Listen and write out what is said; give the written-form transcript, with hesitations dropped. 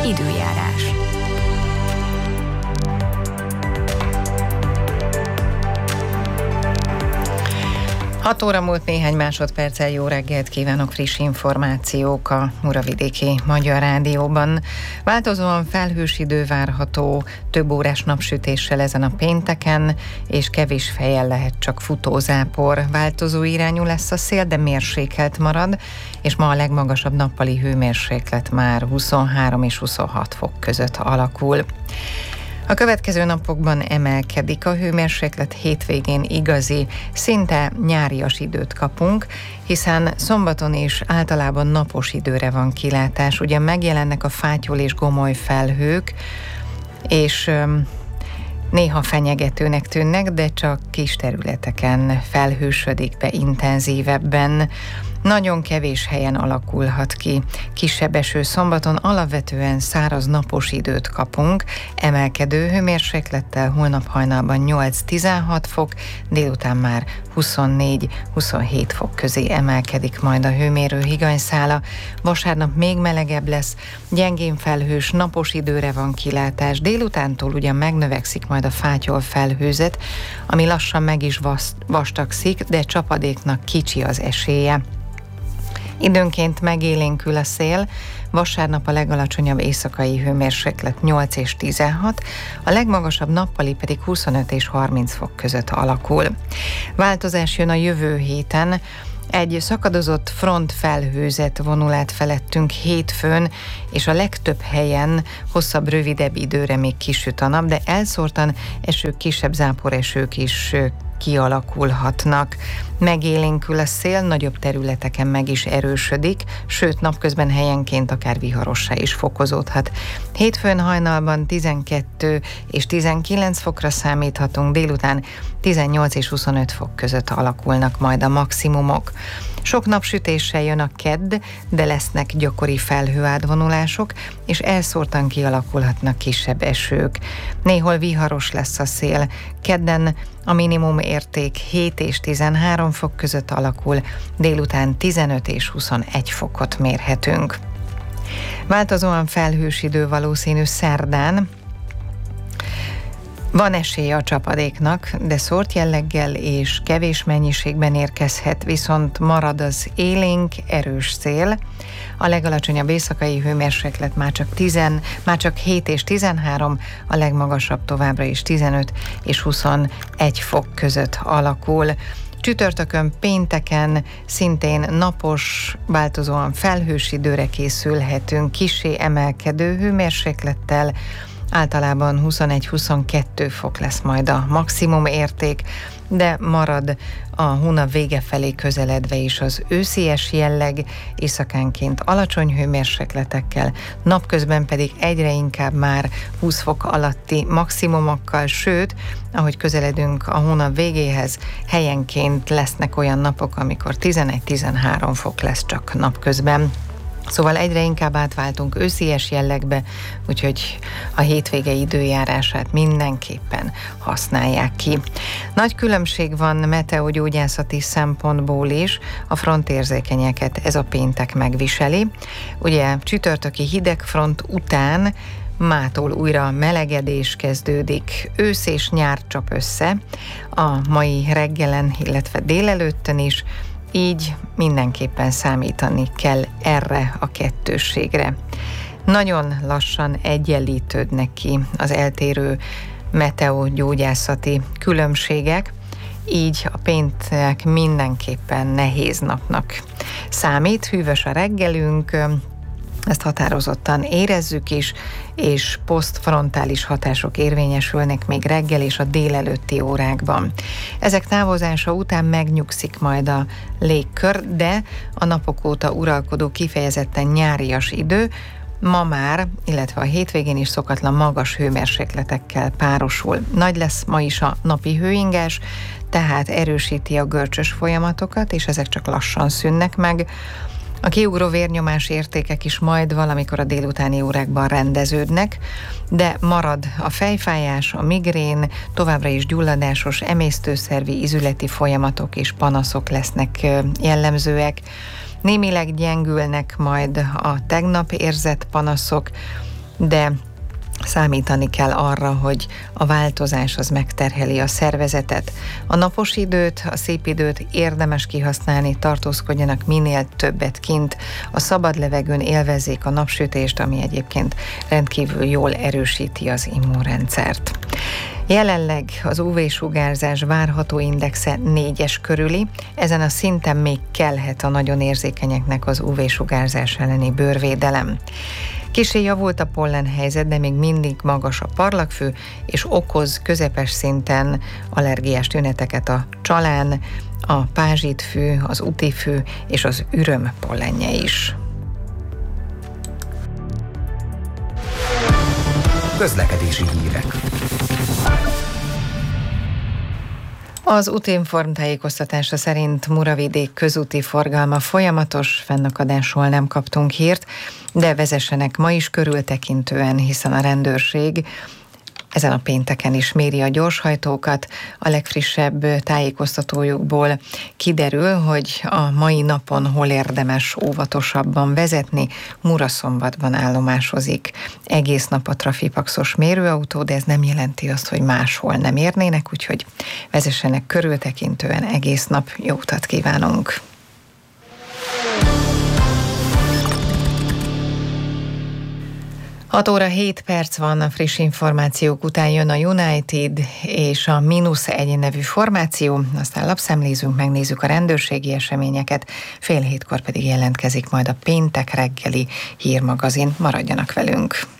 időjárás. 6 óra múlt néhány másodperccel. Jó reggelt kívánok, friss információk a Muravidéki Magyar Rádióban. Változóan felhős idő várható, több órás napsütéssel ezen a pénteken, és kevés fejjel lehet csak futózápor. Változó irányú lesz a szél, de mérsékelt marad, és ma a legmagasabb nappali hőmérséklet már 23 és 26 fok között alakul. A következő napokban emelkedik a hőmérséklet, hétvégén igazi, szinte nyárias időt kapunk, hiszen szombaton is általában napos időre van kilátás. Ugyan megjelennek a fátyol és gomoly felhők, és néha fenyegetőnek tűnnek, de csak kis területeken felhősödik be intenzívebben. Nagyon kevés helyen alakulhat ki kisebb eső szombaton, alapvetően száraz napos időt kapunk, emelkedő hőmérséklettel, holnap hajnalban 8-16 fok, délután már 24-27 fok közé emelkedik majd a hőmérő higanyszála. Vasárnap még melegebb lesz, gyengén felhős, napos időre van kilátás, délutántól ugyan megnövekszik majd a fátyol felhőzet, ami lassan meg is vastagszik, de csapadéknak kicsi az esélye. Időnként megélénkül a szél, vasárnap a legalacsonyabb éjszakai hőmérséklet 8 és 16, a legmagasabb nappali pedig 25 és 30 fok között alakul. Változás jön a jövő héten, egy szakadozott front felhőzet vonul át felettünk hétfőn, és a legtöbb helyen hosszabb, rövidebb időre még kisüt a nap, de elszórtan esők, kisebb záporesők is kialakulhatnak. Megélénkül a szél, nagyobb területeken meg is erősödik, sőt napközben helyenként akár viharossá is fokozódhat. Hétfőn hajnalban 12 és 19 fokra számíthatunk, délután 18 és 25 fok között alakulnak majd a maximumok. Sok napsütéssel jön a kedd, de lesznek gyakori felhőátvonulások, és elszórtan kialakulhatnak kisebb esők. Néhol viharos lesz a szél. Kedden a minimum érték 7 és 13 fok között alakul, délután 15 és 21 fokot mérhetünk. Változóan felhős idő valószínű szerdán. Van esélye a csapadéknak, de szórt jelleggel és kevés mennyiségben érkezhet, viszont marad az élénk, erős szél. A legalacsonyabb éjszakai hőmérséklet már csak 7 és 13, a legmagasabb továbbra is 15 és 21 fok között alakul. Csütörtökön, pénteken szintén napos, változóan felhős időre készülhetünk, kissé emelkedő hőmérséklettel, általában 21-22 fok lesz majd a maximum érték, de marad a hónap vége felé közeledve is az őszies jelleg, éjszakánként alacsony hőmérsékletekkel, napközben pedig egyre inkább már 20 fok alatti maximumokkal, sőt, ahogy közeledünk a hónap végéhez, helyenként lesznek olyan napok, amikor 11-13 fok lesz csak napközben. Szóval egyre inkább átváltunk őszies jellegbe, úgyhogy a hétvége időjárását mindenképpen használják ki. Nagy különbség van meteogyógyászati szempontból is, a frontérzékenyeket ez a péntek megviseli. Ugye csütörtöki hidegfront után mától újra melegedés kezdődik, ősz és nyár csap össze a mai reggelen, illetve délelőttön is, így mindenképpen számítani kell erre a kettősségre. Nagyon lassan egyenlítődnek ki az eltérő meteogyógyászati különbségek, így a péntek mindenképpen nehéz napnak számít. Hűvös a reggelünk, ezt határozottan érezzük is, és posztfrontális hatások érvényesülnek még reggel és a délelőtti órákban. Ezek távozása után megnyugszik majd a légkör, de a napok óta uralkodó kifejezetten nyárias idő ma már, illetve a hétvégén is szokatlan magas hőmérsékletekkel párosul. Nagy lesz ma is a napi hőingás, tehát erősíti a görcsös folyamatokat, és ezek csak lassan szűnnek meg. A kiugró vérnyomás értékek is majd valamikor a délutáni órákban rendeződnek, de marad a fejfájás, a migrén, továbbra is gyulladásos, emésztőszervi, ízületi folyamatok és panaszok lesznek jellemzőek. Némileg gyengülnek majd a tegnap érzett panaszok, de számítani kell arra, hogy a változás az megterheli a szervezetet. A napos időt, a szép időt érdemes kihasználni, tartózkodjanak minél többet kint, a szabad levegőn élvezzék a napsütést, ami egyébként rendkívül jól erősíti az immunrendszert. Jelenleg az UV-sugárzás várható indexe 4-es körüli, ezen a szinten még kellhet a nagyon érzékenyeknek az UV-sugárzás elleni bőrvédelem. Kissé javult a pollenhelyzet, de még mindig magas a parlagfű, és okoz közepes szinten allergiás tüneteket a csalán, a pázsitfű, az utifű és az üröm pollenje is. Közlekedési hírek. Az Útinform tájékoztatása szerint Muravidék közúti forgalma folyamatos, fennakadásról nem kaptunk hírt, de vezessenek ma is körültekintően, hiszen a rendőrség ezen a pénteken is méri a gyorshajtókat. A legfrissebb tájékoztatójukból kiderül, hogy a mai napon hol érdemes óvatosabban vezetni. Muraszombatban állomásozik egész nap a trafipaxos mérőautó, de ez nem jelenti azt, hogy máshol nem érnének, úgyhogy vezessenek körültekintően egész nap. Jó utat kívánunk! 6 óra 7 perc van, a friss információk után jön a United és a -1 nevű formáció, aztán lapszemlézünk, megnézzük a rendőrségi eseményeket, 6:30 pedig jelentkezik majd a péntek reggeli hírmagazin. Maradjanak velünk!